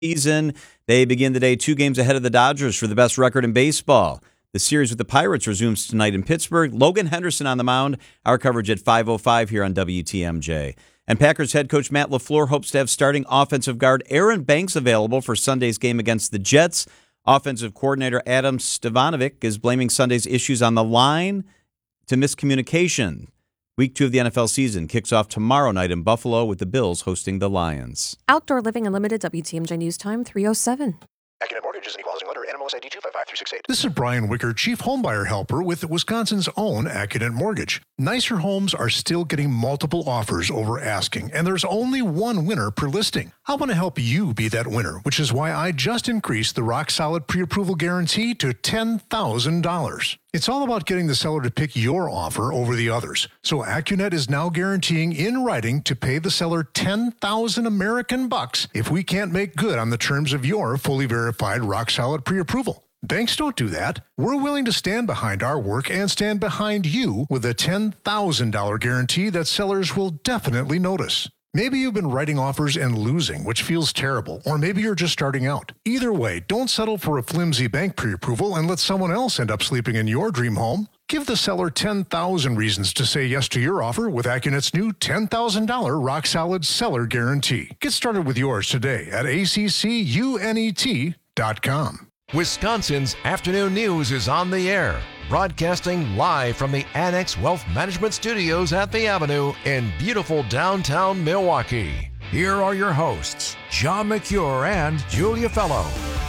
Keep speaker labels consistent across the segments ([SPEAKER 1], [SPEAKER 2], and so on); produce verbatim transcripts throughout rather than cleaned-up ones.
[SPEAKER 1] season. They begin the day two games ahead of the Dodgers for the best record in baseball. The series with the Pirates resumes tonight in Pittsburgh. Logan Henderson on the mound. Our coverage at five oh five here on W T M J. And Packers head coach Matt LaFleur hopes to have starting offensive guard Aaron Banks available for Sunday's game against the Jets. Offensive coordinator Adam Stevanovic is blaming Sunday's issues on the line to miscommunication. Week two of the N F L season kicks off tomorrow night in Buffalo with the Bills hosting the Lions.
[SPEAKER 2] Outdoor Living Unlimited, W T M J News Time, three oh seven.
[SPEAKER 3] Accident Mortgage is an equal housing lender. N M L S I D two five five three six eight.
[SPEAKER 4] This is Brian Wicker, Chief Homebuyer Helper with Wisconsin's own Accident Mortgage. Nicer homes are still getting multiple offers over asking, and there's only one winner per listing. I want to help you be that winner, which is why I just increased the rock-solid pre-approval guarantee to ten thousand dollars. It's all about getting the seller to pick your offer over the others. So AccuNet is now guaranteeing in writing to pay the seller ten thousand American bucks if we can't make good on the terms of your fully verified rock-solid pre-approval. Banks don't do that. We're willing to stand behind our work and stand behind you with a ten thousand dollars guarantee that sellers will definitely notice. Maybe you've been writing offers and losing, which feels terrible, or maybe you're just starting out. Either way, don't settle for a flimsy bank pre-approval and let someone else end up sleeping in your dream home. Give the seller ten thousand reasons to say yes to your offer with AccuNet's new ten thousand dollars rock-solid seller guarantee. Get started with yours today at A C C U N E T dot com.
[SPEAKER 5] Wisconsin's Afternoon News is on the air, broadcasting live from the Annex Wealth Management Studios at the Avenue in beautiful downtown Milwaukee. Here are your hosts, John McCure and Julia Fellow.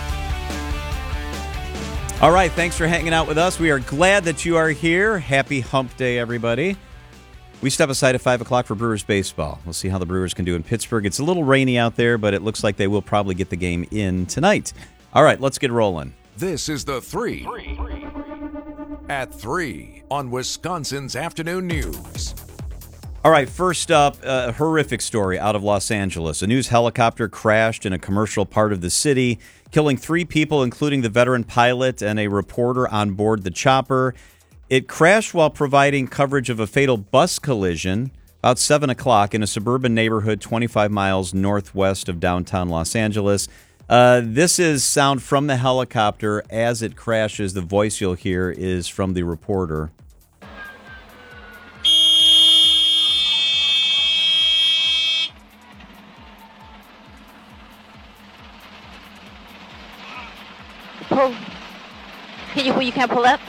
[SPEAKER 1] All right, thanks for hanging out with us. We are glad that you are here. Happy Hump Day, everybody. We step aside at five o'clock for Brewers baseball. We'll see how the Brewers can do in Pittsburgh. It's a little rainy out there, but it looks like they will probably get the game in tonight. All right, let's get rolling.
[SPEAKER 5] This is the three. At three on Wisconsin's Afternoon News.
[SPEAKER 1] All right, first up, a horrific story out of Los Angeles. A news helicopter crashed in a commercial part of the city, killing three people, including the veteran pilot and a reporter on board the chopper. It crashed while providing coverage of a fatal bus collision about seven o'clock in a suburban neighborhood twenty-five miles northwest of downtown Los Angeles. Uh, this is sound from the helicopter as it crashes. The voice you'll hear is from the reporter.
[SPEAKER 6] Pull. Can you pull? You can't pull up?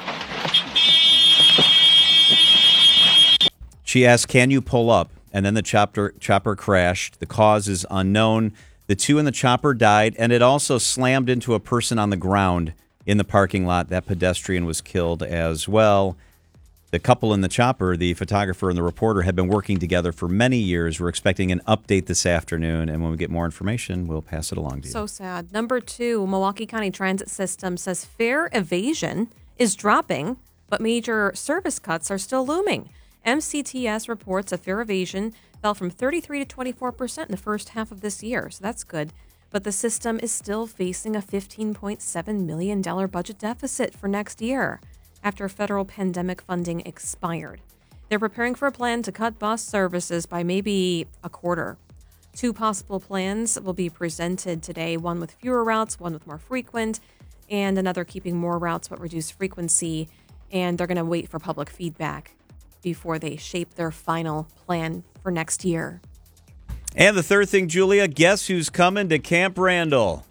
[SPEAKER 1] She asked, "Can you pull up?" And then the chopper, chopper crashed. The cause is unknown. The two in the chopper died, and it also slammed into a person on the ground in the parking lot. That pedestrian was killed as well. The couple in the chopper, the photographer and the reporter, had been working together for many years. We're expecting an update this afternoon, and when we get more information, we'll pass it along to you.
[SPEAKER 2] So sad. Number two, Milwaukee County Transit System says fare evasion is dropping, but major service cuts are still looming. M C T S reports a fare evasion fell from thirty-three to twenty-four percent in the first half of this year, so that's good. But the system is still facing a fifteen point seven million dollars budget deficit for next year after federal pandemic funding expired. They're preparing for a plan to cut bus services by maybe a quarter. Two possible plans will be presented today, one with fewer routes, one with more frequent, and another keeping more routes but reduced frequency, and they're going to wait for public feedback before they shape their final plan for next year.
[SPEAKER 1] And the third thing, Julia, guess who's coming to Camp Randall?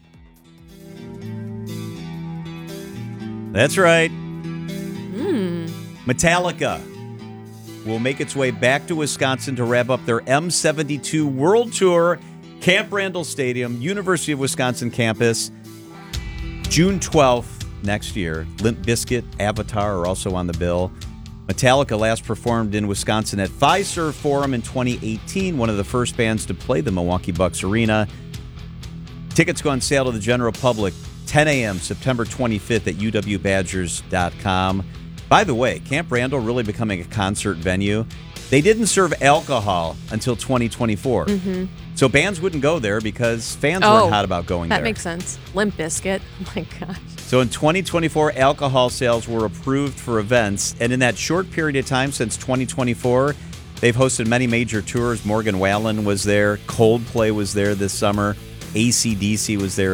[SPEAKER 1] That's right.
[SPEAKER 2] Hmm.
[SPEAKER 1] Metallica will make its way back to Wisconsin to wrap up their M seventy-two World Tour, Camp Randall Stadium, University of Wisconsin campus, June twelfth next year. Limp Bizkit, Avatar are also on the bill. Metallica last performed in Wisconsin at Fiserv Forum in twenty eighteen, one of the first bands to play the Milwaukee Bucks Arena. Tickets go on sale to the general public ten a.m. September twenty-fifth at U W Badgers dot com. By the way, Camp Randall really becoming a concert venue. They didn't serve alcohol until twenty twenty-four.
[SPEAKER 2] Mm-hmm.
[SPEAKER 1] So bands wouldn't go there because fans
[SPEAKER 2] oh,
[SPEAKER 1] weren't hot about going
[SPEAKER 2] that
[SPEAKER 1] there.
[SPEAKER 2] That makes sense. Limp Bizkit. Oh, my gosh.
[SPEAKER 1] So in twenty twenty-four, alcohol sales were approved for events. And in that short period of time since twenty twenty-four, they've hosted many major tours. Morgan Wallen was there. Coldplay was there this summer. A C D C was there